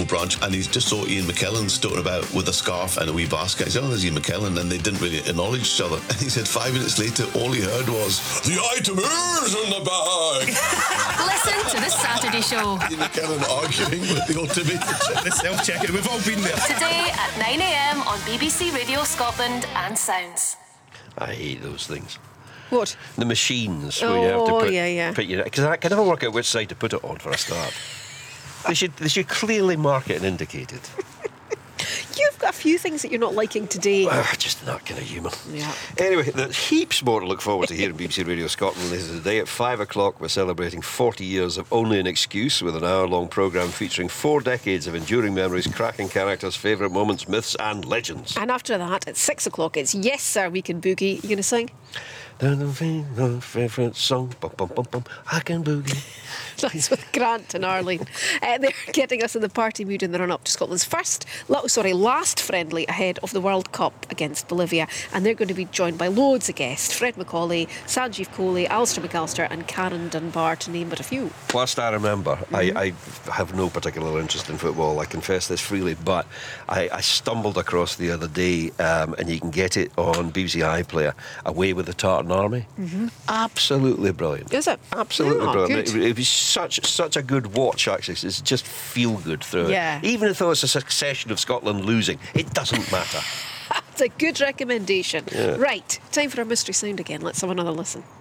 local branch, and he just saw Ian McKellen stoating about with a scarf and a wee basket. He said, oh, there's Ian McKellen, and they didn't really acknowledge each other. And he said 5 minutes later, all he heard was, the item is in the bag. Listen to The Saturday Show. Ian McKellen arguing with the automated The self-checkout, we've all been there. Today at 9 a.m. on BBC Radio Scotland and Sounds. I hate those things. What? The machines where you have to yeah. put your... Because I can never work out which side to put it on for a start. They should clearly mark it and indicate it. You've got a few things that you're not liking today. Just that kind of humour. Yeah. Anyway, there's heaps more to look forward to here on BBC Radio Scotland. This is today at 5 o'clock. We're celebrating 40 years of Only an Excuse with an hour-long programme featuring 4 decades of enduring memories, cracking characters, favourite moments, myths and legends. And after that, at 6 o'clock, it's Yes Sir, We Can Boogie. You going to sing? Favourite song, bum, bum, bum, bum, I can boogie. That's with Grant and Arlene. They're getting us in the party mood in the run-up to Scotland's last friendly ahead of the World Cup against Bolivia. And they're going to be joined by loads of guests. Fred Macaulay, Sanjeev Kohli, Alistair McAllister and Karen Dunbar, to name but a few. Whilst I remember, I have no particular interest in football, I confess this freely, but I stumbled across the other day, and you can get it on BBC iPlayer, Away with the Tartan Army. Absolutely brilliant. Is it? Absolutely Yeah, brilliant. good. It was such a good watch, actually. It's just feel good through Yeah. it. Even though it's a succession of Scotland losing, it doesn't matter. It's a good recommendation. Yeah. Right, time for our mystery sound again. Let's have another listen.